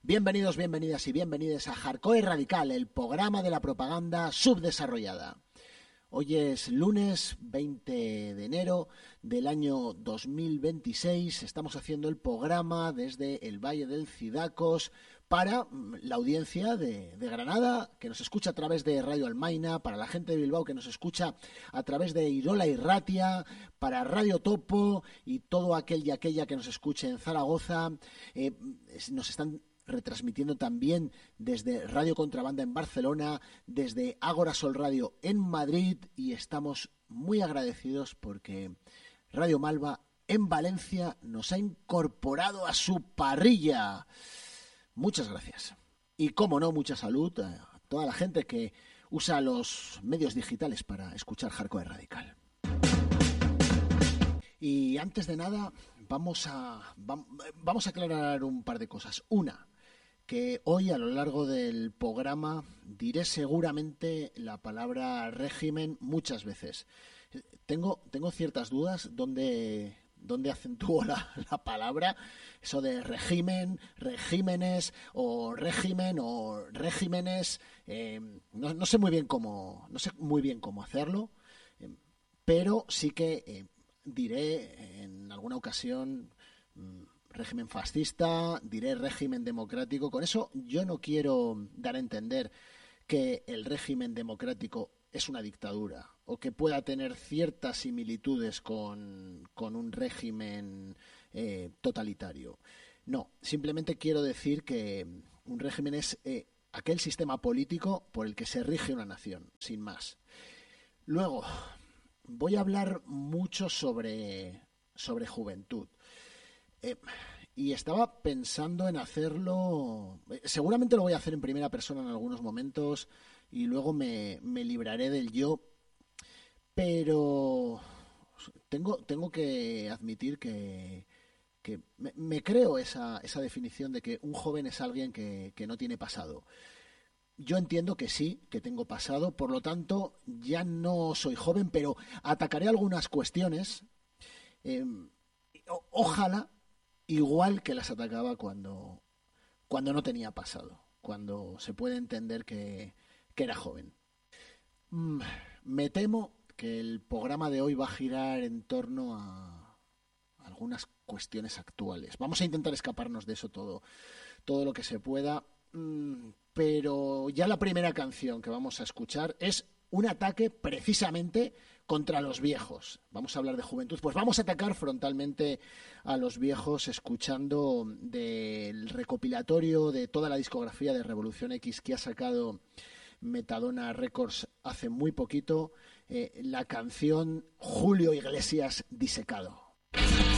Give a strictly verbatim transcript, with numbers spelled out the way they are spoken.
Bienvenidos, bienvenidas y bienvenidas a Hardcore Radical, el programa de la propaganda subdesarrollada. Hoy es lunes veinte de enero del año dos mil veintiséis. Estamos haciendo el programa desde el Valle del Cidacos para la audiencia de, de Granada, que nos escucha a través de Radio Almaina, para la gente de Bilbao que nos escucha a través de Irola y Ratia, para Radio Topo y todo aquel y aquella que nos escuche en Zaragoza. Eh, nos están retransmitiendo también desde Radio Contrabanda en Barcelona, desde Ágora Sol Radio en Madrid, y estamos muy agradecidos porque Radio Malva en Valencia nos ha incorporado a su parrilla. Muchas gracias. Y cómo no, mucha salud a toda la gente que usa los medios digitales para escuchar Hardcore Radical. Y antes de nada, vamos a, vamos a aclarar un par de cosas. Una, que hoy a lo largo del programa diré seguramente la palabra régimen muchas veces. Tengo, tengo ciertas dudas donde, donde acentúo la, la palabra, eso de régimen, regímenes o régimen o regímenes. Eh, no, no sé muy bien cómo, no sé muy bien cómo hacerlo, eh, pero sí que eh, diré en alguna ocasión mmm, régimen fascista, diré régimen democrático. Con eso yo no quiero dar a entender que el régimen democrático es una dictadura o que pueda tener ciertas similitudes con, con un régimen eh, totalitario. No, simplemente quiero decir que un régimen es eh, aquel sistema político por el que se rige una nación, sin más. Luego, voy a hablar mucho sobre, sobre juventud. Eh, y estaba pensando en hacerlo, seguramente lo voy a hacer en primera persona en algunos momentos y luego me, me libraré del yo, pero tengo, tengo que admitir que, que me, me creo esa, esa definición de que un joven es alguien que, que no tiene pasado. Yo entiendo que sí, que tengo pasado, por lo tanto ya no soy joven, pero atacaré algunas cuestiones, eh, o, ojalá igual que las atacaba cuando, cuando no tenía pasado, cuando se puede entender que, que era joven. Mm, me temo que el programa de hoy va a girar en torno a algunas cuestiones actuales. Vamos a intentar escaparnos de eso todo, todo lo que se pueda, mm, pero ya la primera canción que vamos a escuchar es un ataque precisamente contra los viejos. Vamos a hablar de juventud, pues vamos a atacar frontalmente a los viejos escuchando del recopilatorio de toda la discografía de Revolución X que ha sacado Metadona Records hace muy poquito, eh, la canción Julio Iglesias Disecado.